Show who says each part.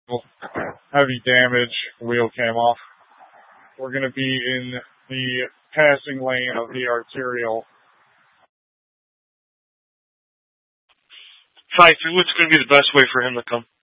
Speaker 1: heavy damage. Wheel came off. We're going to be in the passing lane of the arterial.
Speaker 2: Pfeiffer, what's going to be the best way for him to come?